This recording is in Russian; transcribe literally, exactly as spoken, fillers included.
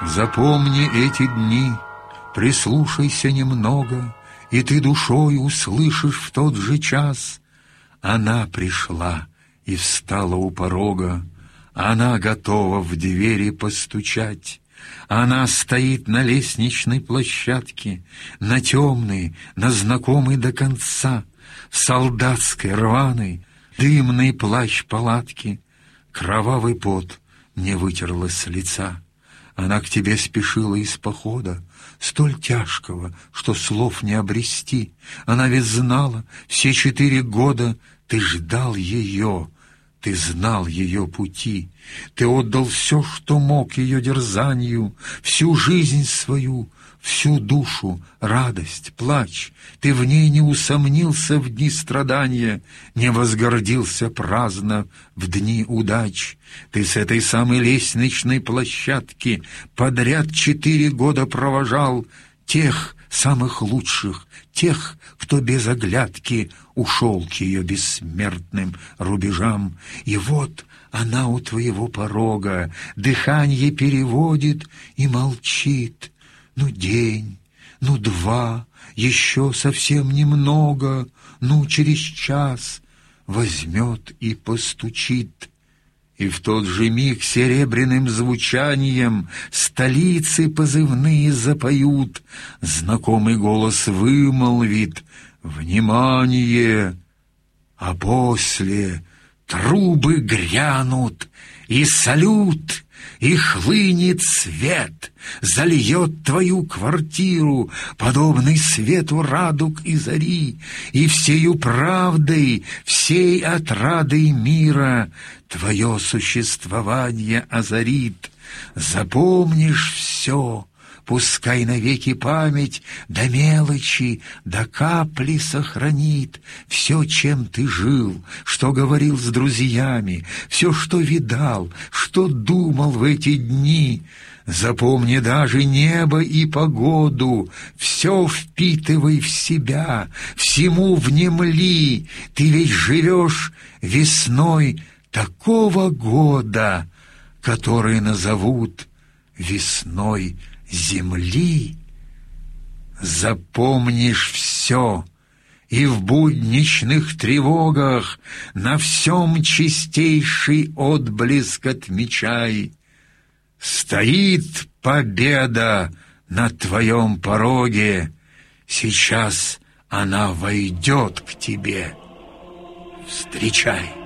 Запомни эти дни, прислушайся немного, и ты душой услышишь в тот же час. Она пришла и встала у порога, она готова в двери постучать. Она стоит на лестничной площадке, на темной, на знакомой до конца, в солдатской рваной, дымный плащ палатки. Кровавый пот мне вытерла с лица. Она к тебе спешила из похода, столь тяжкого, что слов не обрести. Она ведь знала, все четыре года ты ждал ее, ты знал ее пути. Ты отдал все, что мог ее дерзанию, всю жизнь свою, всю душу, радость, плач. Ты в ней не усомнился в дни страдания, не возгордился праздно в дни удач. Ты с этой самой лестничной площадки подряд четыре года провожал тех самых лучших, тех, кто без оглядки ушел к ее бессмертным рубежам. И вот она у твоего порога, дыхание переводит и молчит. Ну, день, ну, два, еще совсем немного, ну, через час возьмет и постучит. И в тот же миг серебряным звучанием столицы позывные запоют, знакомый голос вымолвит «Внимание!», а после трубы грянут, и салют, и хлынет свет, зальет твою квартиру, подобный свету радуг и зари, и всею правдой, всей отрадой мира твое существование озарит. Запомнишь все, пускай навеки память до мелочи, до капли сохранит все, чем ты жил, что говорил с друзьями, все, что видал, что думал в эти дни. Запомни даже небо и погоду, все впитывай в себя, всему внемли. Ты ведь живешь весной такого года, который назовут весной земли. Запомнишь все, и в будничных тревогах на всем чистейший отблеск отмечай. Стоит победа на твоем пороге, сейчас она войдет к тебе. Встречай!